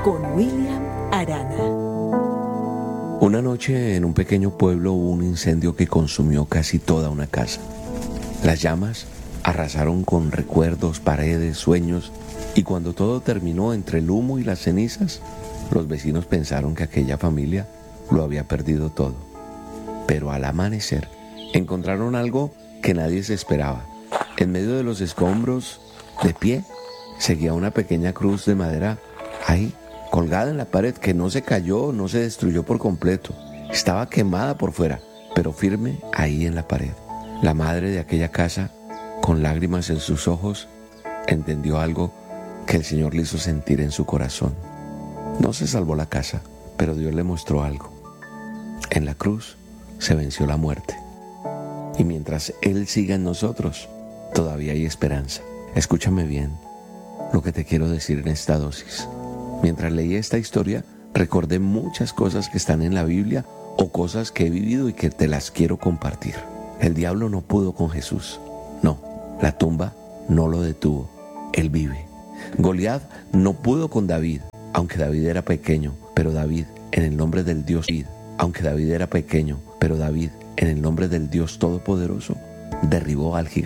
con William Arana. Una noche en un pequeño pueblo hubo un incendio que consumió casi toda una casa. Las llamas arrasaron con recuerdos, paredes, sueños, y cuando todo terminó entre el humo y las cenizas, los vecinos pensaron que aquella familia lo había perdido todo. Pero al amanecer encontraron algo que nadie se esperaba. En medio de los escombros, de pie, seguía una pequeña cruz de madera ahí, colgada en la pared, que no se cayó, no se destruyó por completo. Estaba quemada por fuera, pero firme ahí en la pared. La madre de aquella casa, con lágrimas en sus ojos, entendió algo que el Señor le hizo sentir en su corazón. No se salvó la casa, pero Dios le mostró algo. En la cruz se venció la muerte. Y mientras Él siga en nosotros, todavía hay esperanza. Escúchame bien lo que te quiero decir en esta dosis. Mientras leí esta historia, recordé muchas cosas que están en la Biblia o cosas que he vivido y que te las quiero compartir. El diablo no pudo con Jesús. No, la tumba no lo detuvo. Él vive. Goliat no pudo con David, aunque David era pequeño, pero David, en el nombre del Dios, aunque David era pequeño, pero David, en el nombre del Dios Todopoderoso, derribó al gigante.